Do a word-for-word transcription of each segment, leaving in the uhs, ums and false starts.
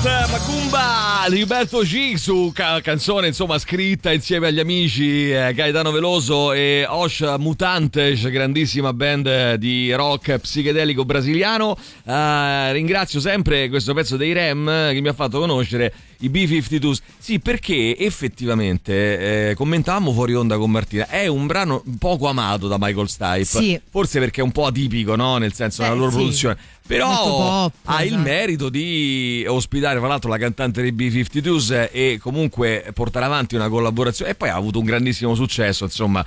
Macumba, Gilberto G su ca- canzone insomma scritta insieme agli amici eh, Gaetano Veloso e Osh Mutantes, grandissima band di rock psichedelico brasiliano. Uh, ringrazio sempre questo pezzo dei Rem che mi ha fatto conoscere i B cinquantadue. Sì, perché effettivamente eh, commentavamo fuori onda con Martina, è un brano poco amato da Michael Stipe, sì. Forse perché è un po' atipico, no? Nel senso della loro sì. produzione, però pop, ha il esatto. merito di ospitare tra l'altro la cantante dei B cinquantadue e comunque portare avanti una collaborazione, e poi ha avuto un grandissimo successo, insomma,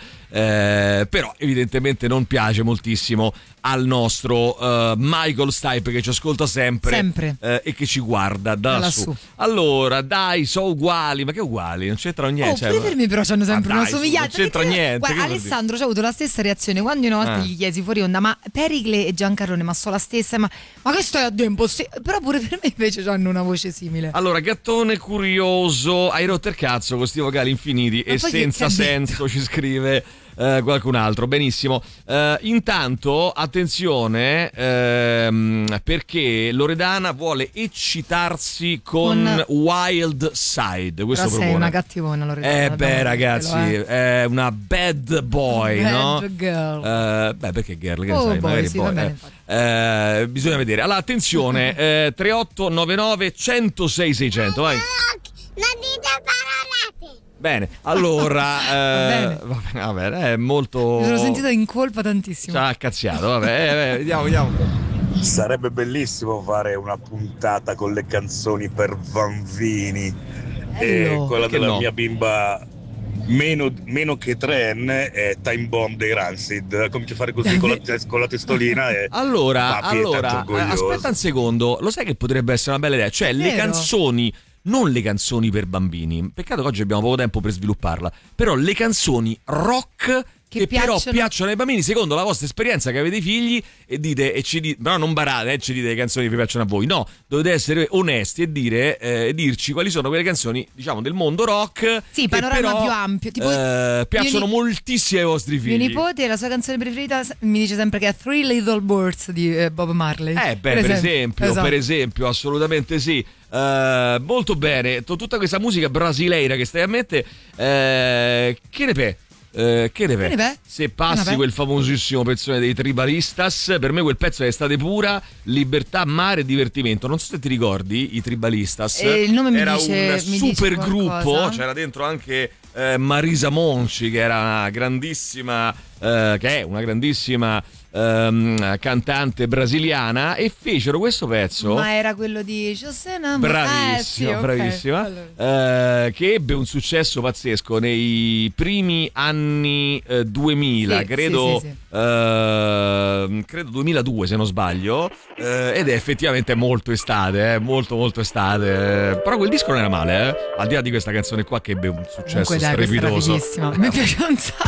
eh, però evidentemente non piace moltissimo al nostro uh, Michael Stipe, che ci ascolta sempre, sempre. Eh, e che ci guarda da da lassù. lassù. Allora, dai, sono uguali, ma che uguali? Non c'entrano niente. Oh, cioè, pure per me però c'hanno sempre ma una dai, somiglianza. non c'entra Perché, niente. guarda, Alessandro ci ha avuto la stessa reazione quando una volta eh. gli chiesi fuori onda, ma Pericle e Giancarlone, ma sono la stessa, ma, ma che stai a dire? Impossibile. Però pure per me invece hanno una voce simile. Allora, gattone curioso, hai rotto il cazzo con sti vocali infiniti ma e senza che senso, ci scrive Uh, qualcun altro. Benissimo. Uh, intanto attenzione, ehm, perché Loredana vuole eccitarsi con, con Wild Side. Questo però sei propone. una cattivona, Loredana. Eh beh ragazzi, quello, eh. è una bad boy, bad no? girl. Uh, beh, perché girl? Che oh, sai, boy, magari sì, boy. va bene, eh. Uh, bisogna vedere. Allora attenzione, eh, tre otto nove nove uno zero sei sei zero zero, vai. Non dite parolate. Bene, allora va eh, va bene, va bene, è molto. Mi sono sentita in colpa tantissimo. Ci ha cazziato, vabbè, eh, vediamo, vediamo. Sarebbe bellissimo fare una puntata con le canzoni per bambini. Bello. E quella Perché della no? mia bimba meno, meno che Tren è Time Bomb dei Rancid. Comincia a fare così con la, con la testolina e Allora, papi è allora tanto orgoglioso. aspetta un secondo, lo sai che potrebbe essere una bella idea? Cioè, le Vero? canzoni, non le canzoni per bambini, peccato che oggi abbiamo poco tempo per svilupparla, però le canzoni rock che, che però piacciono... piacciono ai bambini secondo la vostra esperienza, che avete figli, e dite e ci dite, però non barate, eh, ci dite le canzoni che vi piacciono a voi, no, dovete essere onesti e dire eh, dirci quali sono quelle canzoni, diciamo, del mondo rock, sì, che panorama però, più ampio, tipo eh, piacciono ni- moltissimo ai vostri figli. mio nipote, la sua canzone preferita mi dice sempre che è Three Little Birds di eh, Bob Marley. Eh beh, per esempio, per esempio, esatto. per esempio, assolutamente sì. Uh, molto bene, T- tutta questa musica brasileira che stai a mettere, uh, che ne pe? Uh, che ne pe? Che ne pe? Se passi pe? quel famosissimo pezzone dei Tribalistas, per me quel pezzo è estate pura, libertà, mare e divertimento. Non so se ti ricordi i Tribalistas. Eh, il nome mi era dice, un mi super dice gruppo, qualcosa. c'era dentro anche eh, Marisa Monci, che era una grandissima, eh, che è una grandissima Um, cantante brasiliana, e fecero questo pezzo. Ma era quello di Josena. Bravissima, eh, sì, okay. bravissima. Allora. Uh, che ebbe un successo pazzesco nei primi anni uh, duemila, sì, credo, sì, sì, sì. Uh, credo duemiladue se non sbaglio, uh, ed è effettivamente molto estate, eh, molto molto estate, eh. Però quel disco non era male, eh? Al di là di questa canzone qua che ebbe un successo Comunque, dai, strepitoso. questa era fighissima. Mi piace un sacco.